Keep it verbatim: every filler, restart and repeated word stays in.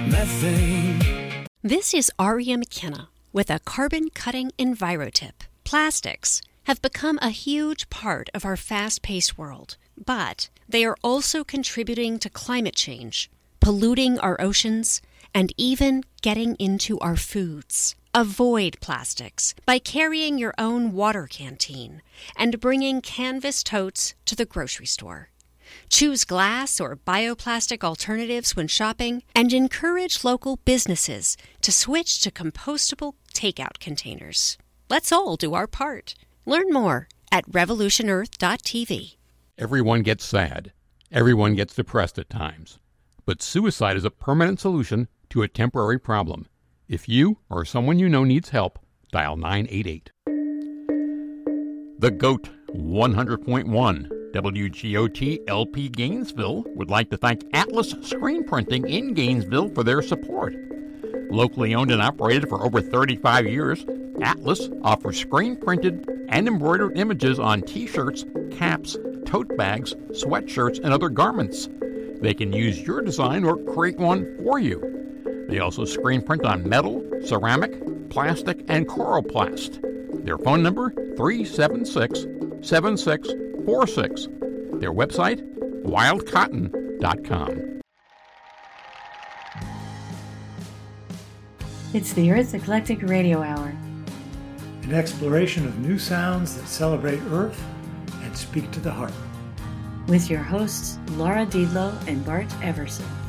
methane. This is Aria McKenna with a carbon-cutting EnviroTip. Plastics have become a huge part of our fast-paced world, but they are also contributing to climate change, polluting our oceans, and even getting into our foods. Avoid plastics by carrying your own water canteen and bringing canvas totes to the grocery store. Choose glass or bioplastic alternatives when shopping and encourage local businesses to switch to compostable takeout containers. Let's all do our part. Learn more at revolution earth dot t v. Everyone gets sad. Everyone gets depressed at times. But suicide is a permanent solution to a temporary problem. If you or someone you know needs help, dial nine eight eight. The GOAT one hundred point one W G O T L P Gainesville would like to thank Atlas Screen Printing in Gainesville for their support. Locally owned and operated for over thirty-five years, Atlas offers screen-printed and embroidered images on T-shirts, caps, tote bags, sweatshirts, and other garments. They can use your design or create one for you. They also screen print on metal, ceramic, plastic, and coroplast. Their phone number, three seven six, seven six four six. Their website, wild cotton dot com. It's the Earth Eclectic Radio Hour. An exploration of new sounds that celebrate Earth and speak to the heart. With your hosts, Laura Diedlow and Bart Everson.